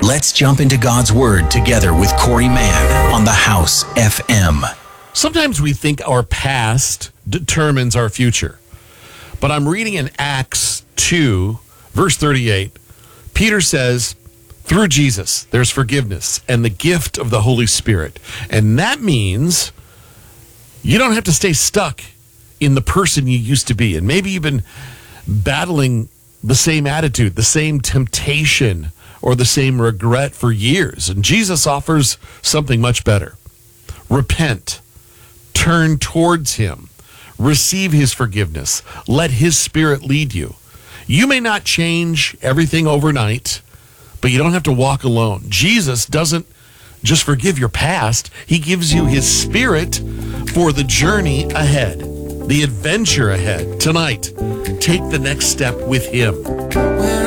Let's jump into God's Word together with Corey Mann on the House FM. Sometimes we think our past determines our future. But I'm reading in Acts 2, verse 38. Peter says, through Jesus, there's forgiveness and the gift of the Holy Spirit. And that means you don't have to stay stuck in the person you used to be. And maybe you've been battling the same attitude, the same temptation, or the same regret for years. And Jesus offers something much better. Repent. Turn towards him. Receive his forgiveness. Let his Spirit lead you. You may not change everything overnight, but you don't have to walk alone. Jesus doesn't just forgive your past. He gives you his Spirit for the journey ahead, the adventure ahead. Tonight, take the next step with him.